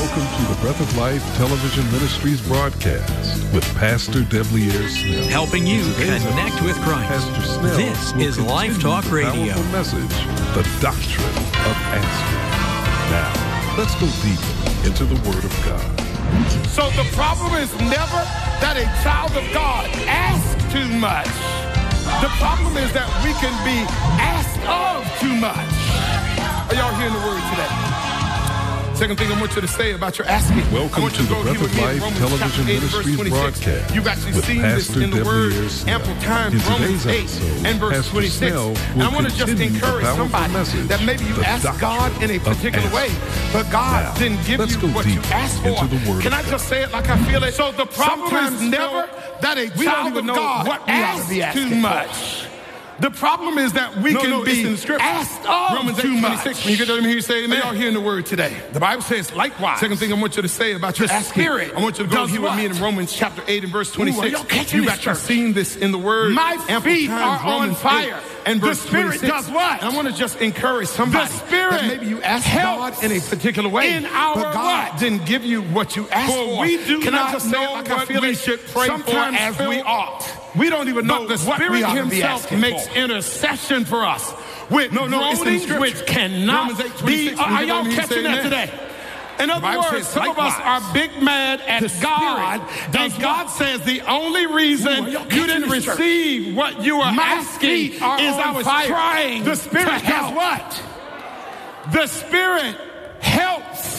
Welcome to the Breath of Life Television Ministries broadcast with Pastor Deblier Snell. Helping you connect with Christ. Pastor Snell This is Life Talk Radio. Powerful message, the doctrine of asking. Now, let's go deeper into the Word of God. So the problem is never that a child of God asks too much. The problem is that we can be asked of too much. Are y'all hearing the word today? Second thing I want you to say about your asking. Welcome to the Breath of Life Television Ministries broadcast. You've actually with seen Pastor this in the word Deblier Snell. ample times, In Romans today's 8 episode, and verse Pastor 26. Snell And I will want to just continue the encourage powerful somebody message, that maybe you the asked God in a doctrine of particular way, asking. but God Now, didn't give let's you go what you deeper asked for. into the word Can of I God. just say it like I feel it? So the problem is never that a child of God asks too much. The problem is that we can be asked of Romans 8, too much. When you get to hear you say amen, y'all hearing the word today. The Bible says likewise. Second thing I want you to say about your asking. Spirit. I want you to go here with me in Romans chapter 8 and verse 26. You've actually seen this in the word. My feet are on fire. And the Spirit does what? I want to just encourage somebody. The Spirit that maybe you asked God in a particular way, in our but God didn't give you what you asked for. We do Can not I just know say it like I feel we should pray for as we ought. We don't even know the Spirit Himself makes intercession for us with groanings which cannot be. Are y'all catching that today? In other words, some of us are big mad at God, and God says the only reason you didn't receive what you were asking is I was trying. The Spirit does what? The Spirit helps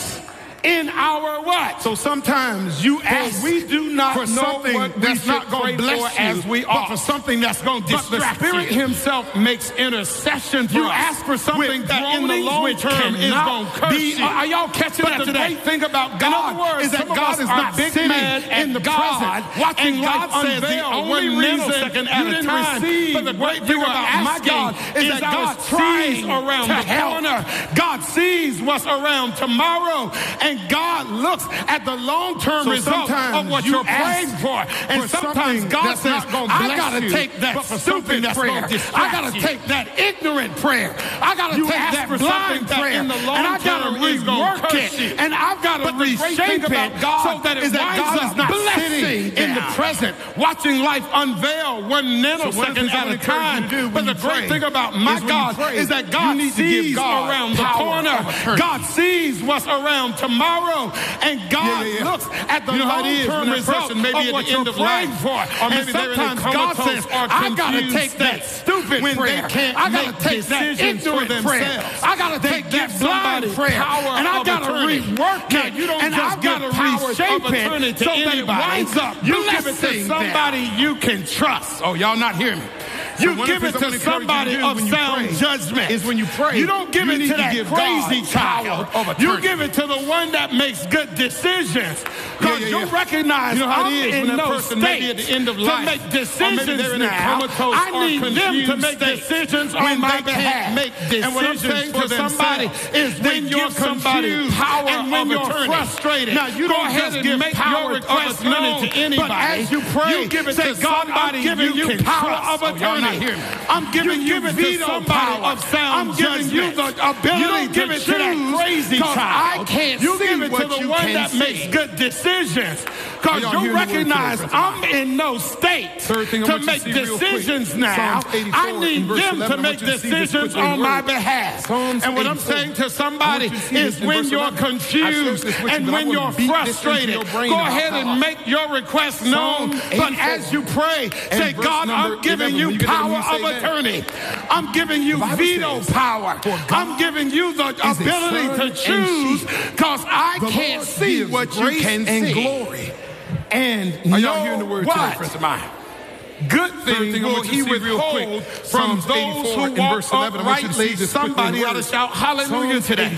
in our what? So sometimes you ask we do not for something that's not going to bless you as we are, but for something that's going to distract you. But the Spirit Himself makes intercession for us. You ask for something that in the long term is going to curse you. Are y'all catching that today? The great thing about God is that God is not sitting in the present watching life unveil the only reason you didn't receive. But the great thing about my God is that God sees around the corner. God sees what's around tomorrow. And God looks at the long-term result of what you're praying for. And sometimes God says, I got to take that stupid prayer. I got to take that ignorant prayer. I got to take that blind prayer. And I got to rework it. And I've got to reshape it so that it winds up not sitting in the present, watching life unveil one nanosecond at a time. But the great thing about my God is that God sees around the corner. God sees what's around tomorrow. And God looks at the long-term result of what you're praying for. And sometimes God says, I got to take that stupid prayer. I got to take that ignorant prayer. I got to take that blind prayer. And I got to rework it. And I've got to reshape it so that it winds up. You give it to somebody you can trust. Oh, y'all not hearing me? You give it to somebody of sound judgment. Is when you pray. You don't give it to that crazy child. You give it to the one that makes good decisions. Because you recognize I'm in no state to make decisions now. I need them to make decisions on my behalf. And what I'm saying to somebody is when you're confused and when you're frustrated. Now you don't just give make your request known to anybody. But as you pray, you give it to somebody you can power of attorney. I'm giving you veto power of sound. I'm giving you the ability to choose. That crazy child. I can't you give it to the one that makes good decisions. Because you recognize I'm in no state to make decisions now. I need them to make decisions on my behalf. And what I'm saying to somebody is when you're confused and when you're frustrated, go ahead and make your request known. But as you pray, say, God, I'm giving you power of attorney. I'm giving you veto power. I'm giving you the ability to choose because I can't see what you can see. Glory. And are y'all hearing the word today, friends of mine? Good thing will He withhold from those who walk uprightly. Somebody ought to shout hallelujah today.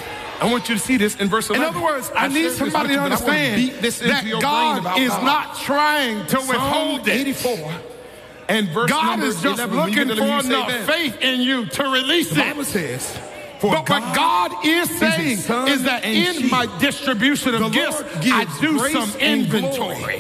I want you to see this in verse 11. In other words, I need somebody to understand that God is not trying to withhold it. 84. And verse God is just 11, looking for enough faith in you to release it. The Bible says, but what God is saying is that in my distribution of gifts, I do some inventory.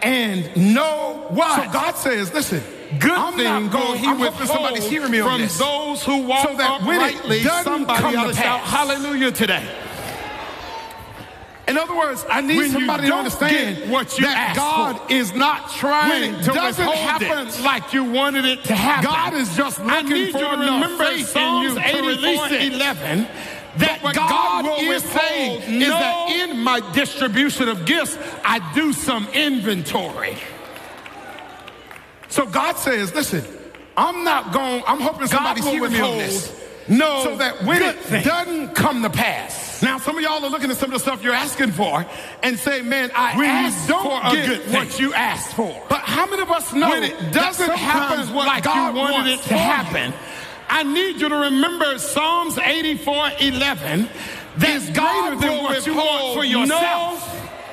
And know what? So God says, listen, good thing will He withhold from those who walk uprightly. Somebody ought to shout hallelujah today. In other words, I need somebody to understand that God is not trying to withhold it like you wanted it to happen. God is just looking for enough faith in you to release it. 11. That what God is saying is that in my distribution of gifts, I do some inventory. So God says, listen, I'm hoping somebody's hearing me on this. No, so that when it doesn't come to pass. Now, some of y'all are looking at some of the stuff you're asking for and say, man, I asked for a good thing. What you asked for. But how many of us know when it doesn't happen like God you wanted it to happen? I need you to remember Psalms 84:11. That's greater than what you want for yourself.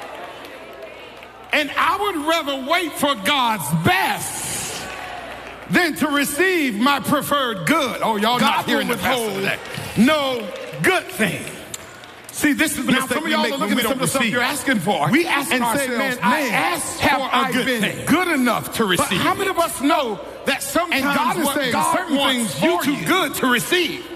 And I would rather wait for God's best than to receive my preferred good. Oh, y'all not hearing the best of that. No good thing. See, this is the mistake some of y'all are looking at some of the stuff you're asking for. We ask and ourselves, say, man, I asked for a good thing. Good enough to receive. But how many of us know that sometimes God is saying certain things you too good to receive?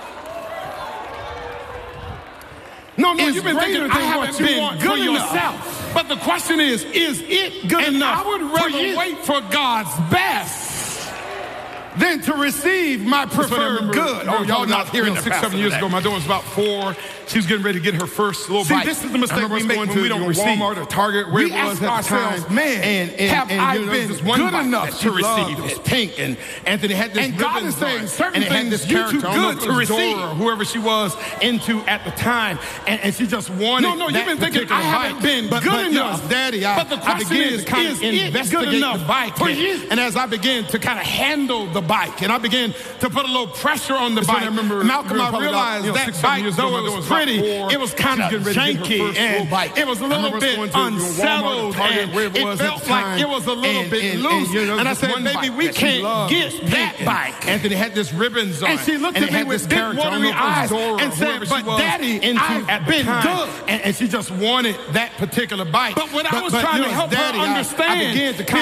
No, you've been thinking I haven't been good enough. But the question is it good enough? I would rather wait for God's best than to receive my preferred good. Oh, y'all not hearing 6-7 years ago, my daughter was about 4. She was getting ready to get her first little bike. See, this is the mistake we make when we don't receive. Walmart or Target, where it was at the time. Man, have I been good enough to receive? It was pink, and Anthony had this ribbon. And God is saying certain things you too good to receive. Or whoever she was into at the time, and she just wanted. No, you've been thinking I haven't been good enough, Daddy. But the question is it good enough the bike for you? And as I began to kind of handle the bike, and I began to put a little pressure on the bike, Malcolm, I realized that bike, though it was pretty, it was kind of janky, and it was a little bit unsettled, and it felt like it was a little bit loose. And I said, baby, we can't get that bike. Anthony had this ribbons on, and she looked at me with big watery eyes and said, but Daddy, I've been good. And she just wanted that particular bike. But what I was trying to help her understand